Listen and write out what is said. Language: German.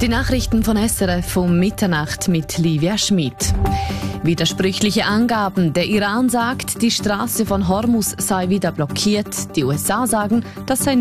Die Nachrichten von SRF um Mitternacht mit Livia Schmid. Widersprüchliche Angaben. Der Iran sagt, die Straße von Hormuz sei wieder blockiert. Die USA sagen, das sei